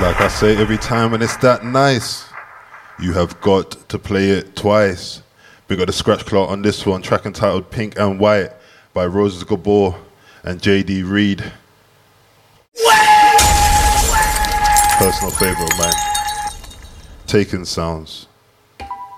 Like I say every time when it's that nice, you have got to play it twice. We got the scratch clout on this one, track entitled Pink and White by Roses Gabor and JD Reed. Personal favorite of mine. Taken Sounds.